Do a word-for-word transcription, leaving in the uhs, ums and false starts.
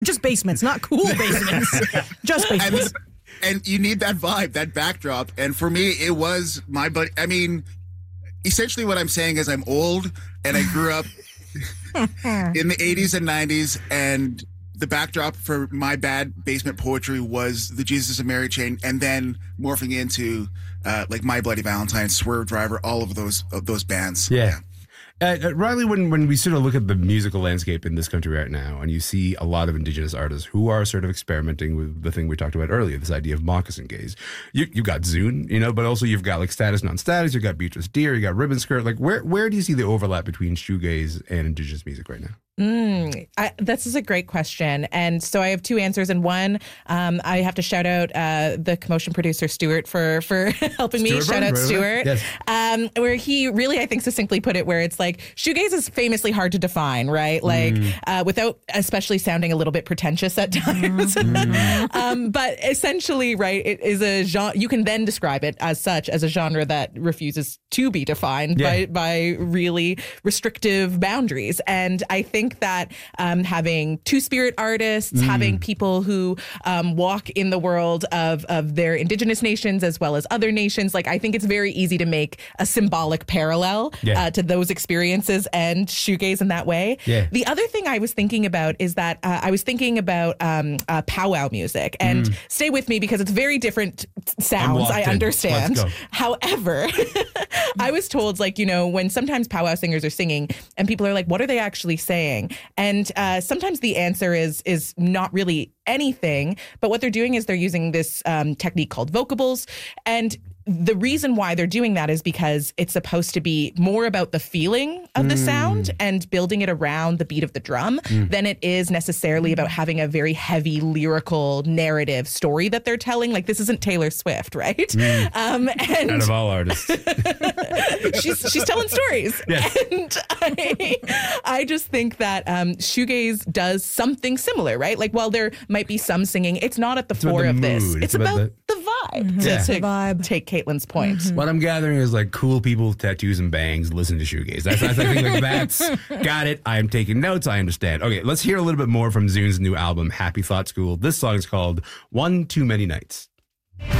Just basements, not cool basements. Just basements. And, and you need that vibe, that backdrop. And for me, it was my buddy. I mean, essentially what I'm saying is I'm old and I grew up in the eighties and nineties, and the backdrop for my bad basement poetry was the Jesus and Mary chain, and then morphing into uh, like My Bloody Valentine, Swerve Driver, all of those of those bands. Yeah. yeah. Uh, uh, Riley, when, when we sort of look at the musical landscape in this country right now, and you see a lot of Indigenous artists who are sort of experimenting with the thing we talked about earlier, this idea of moccasin gaze. You, you've got Zune, you know, but also you've got like Status Non-Status, you've got Beatrice Deer, you got Ribbon Skirt. Like, where, where do you see the overlap between shoegaze and Indigenous music right now? Mm, I, this is a great question. And so I have two answers. And one, um, I have to shout out uh, the Commotion producer, Stuart, for, for helping me. Stuart Shout out right Stuart. Yes. Um, where he really, I think, succinctly put it, where it's like, shoegaze is famously hard to define, right? Like, mm. uh, without especially sounding a little bit pretentious at times. Mm. um, but essentially, right, it is a genre. You can then describe it as such, as a genre that refuses to be defined yeah. by, by really restrictive boundaries. And I think that um, having two-spirit artists, mm. having people who um, walk in the world of, of their Indigenous nations as well as other nations, like, I think it's very easy to make a symbolic parallel yeah. uh, to those experiences and shoegaze in that way. Yeah. The other thing I was thinking about is that uh, I was thinking about um, uh, powwow music, and mm. stay with me because it's very different sounds, I understand. However, I was told, like, you know, when sometimes powwow singers are singing and people are like, what are they actually saying? And uh, sometimes the answer is is not really anything, but what they're doing is they're using this um, technique called vocables. And the reason why they're doing that is because it's supposed to be more about the feeling of the mm. sound and building it around the beat of the drum mm. than it is necessarily about having a very heavy lyrical narrative story that they're telling. Like, this isn't Taylor Swift, right? Mm. Um, and out of all artists. she's she's telling stories. Yes. And I, I just think that um, shoegaze does something similar, right? Like, while there might be some singing, it's not at the it's fore the of mood. this. It's, it's about, about the, the vibe. Mm-hmm. To, Yeah. to the vibe. take Caitlin's point. Mm-hmm. What I'm gathering is like cool people with tattoos and bangs listen to shoegaze. That's, that's I think like that's got it. I'm taking notes. I understand. Okay, let's hear a little bit more from Zune's new album, Happy Thought School. This song is called One Too Many Nights.